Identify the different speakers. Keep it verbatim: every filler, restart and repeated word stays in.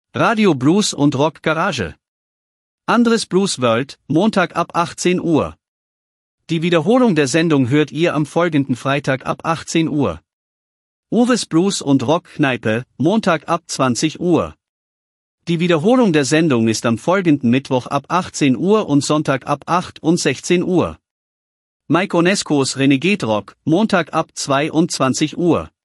Speaker 1: Radio Blues und Rock Garage. Andres Blues World, Montag ab achtzehn Uhr. Die Wiederholung der Sendung hört ihr am folgenden Freitag ab achtzehn Uhr. Uwes Blues und Rock Kneipe, Montag ab zwanzig Uhr. Die Wiederholung der Sendung ist am folgenden Mittwoch ab achtzehn Uhr und Sonntag ab acht und sechzehn Uhr. Mike Onescos Renegade Rock, Montag ab zweiundzwanzig Uhr.